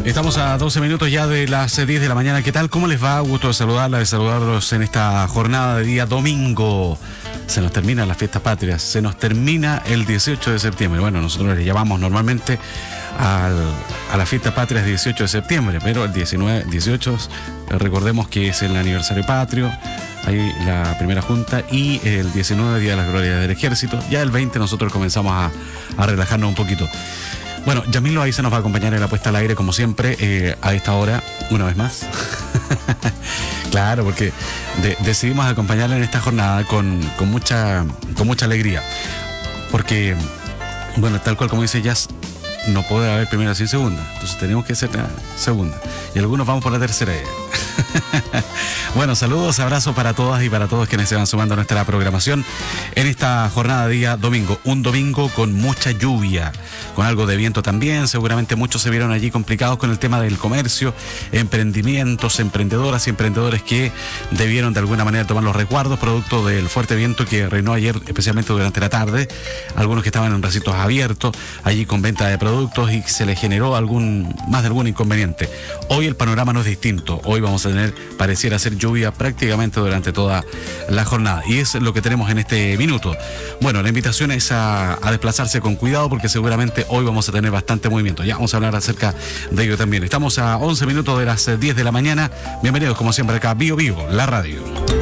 Estamos a 12 minutos ya de las 10 de la mañana. ¿Qué tal? ¿Cómo les va? Gusto de saludarlos en esta jornada de día domingo. Se nos terminan las fiestas patrias, se nos termina el 18 de septiembre. Bueno, nosotros le llamamos normalmente a las fiestas patrias 18 de septiembre, pero el 18, recordemos que es el aniversario patrio, ahí la primera junta, y el 19, Día de las Glorias del Ejército. Ya el 20 nosotros comenzamos a relajarnos un poquito. Bueno, Yamil Loaiza nos va a acompañar en la puesta al aire, como siempre, a esta hora, una vez más. Claro, porque decidimos acompañarle en esta jornada con mucha alegría. Porque, bueno, tal cual como dice Jazz, no puede haber primera sin segunda. Entonces tenemos que ser la segunda. Y algunos vamos por la tercera. Bueno, saludos, abrazos para todas y para todos quienes se van sumando a nuestra programación en esta jornada de día domingo. Un domingo con mucha lluvia, con algo de viento también. Seguramente muchos se vieron allí complicados con el tema del comercio, emprendimientos, emprendedoras y emprendedores que debieron de alguna manera tomar los resguardos producto del fuerte viento que reinó ayer, especialmente durante la tarde. Algunos que estaban en recintos abiertos, allí con venta de productos, y se les generó más de algún inconveniente. Hoy el panorama no es distinto. Hoy vamos a tener, pareciera ser, lluvia prácticamente durante toda la jornada, y es lo que tenemos en este minuto. Bueno, la invitación es a desplazarse con cuidado, porque seguramente hoy vamos a tener bastante movimiento. Ya vamos a hablar acerca de ello también. Estamos a 11 minutos de las 10 de la mañana. Bienvenidos como siempre acá a Bio Vivo, la radio.